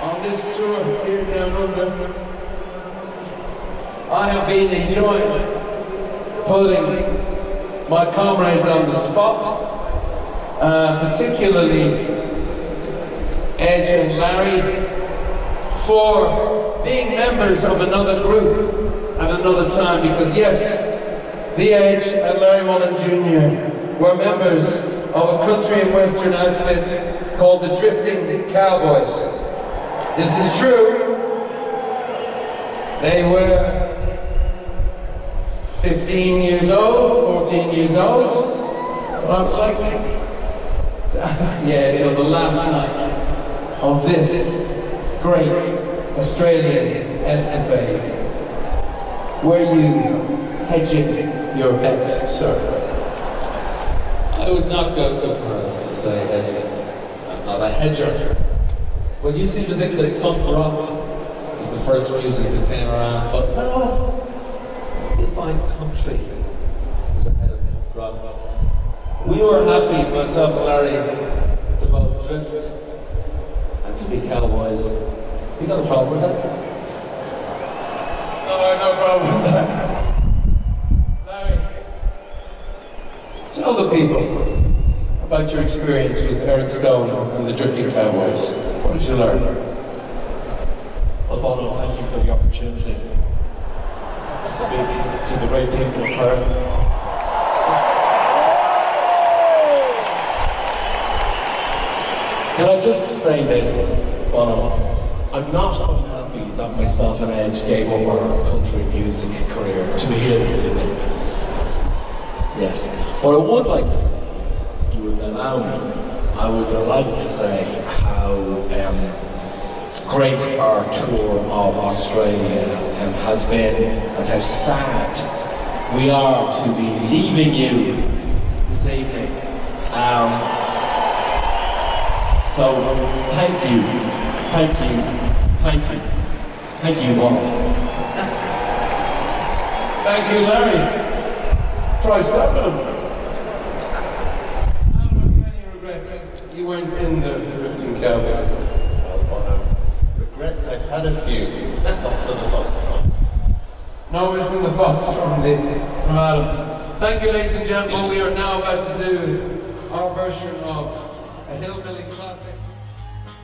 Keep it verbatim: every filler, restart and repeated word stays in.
on this tour here down under. I have been enjoying putting my comrades on the spot, uh, particularly Edge and Larry, for being members of another group at another time, because yes, The Edge and Larry Mullen Junior were members of a country and western outfit called the Drifting Cowboys. This is true. They were fifteen years old, fourteen years old. But I would like to ask the Edge on the last night of this great Australian escapade, were you hedging your bets, sir? I would not go so far as to say hedging. I'm not a hedger. Well, you seem to think that punk rock is the first music that came around, but no, you'll find country was ahead of punk rock. We were happy, myself and Larry, to both drift and to be cowboys. You got a problem with that? No, I have no problem with that. Larry, tell the people about your experience with Eric Stone and the Drifting Cowboys. What did you learn? Well, Bono, thank you for the opportunity to speak to the great people of Perth. Can I just say this, Bono? I'm not unhappy that myself and Edge gave up our country music career to be here this evening. Yes, but I would like to say, if you would allow me, I would like to say how um, great our tour of Australia um, has been, and how sad we are to be leaving you this evening. Um, so, thank you, thank you, thank you, thank you, Bono. Thank you, Larry. Try stopping him. How many regrets you weren't in the Drifting Cowboys? Well, Bono, regrets, I've had a few, not for the Foxtrot. No, it's in the Fox from the from Adam. Thank you, ladies and gentlemen. We are now about to do our version of a hillbilly classic.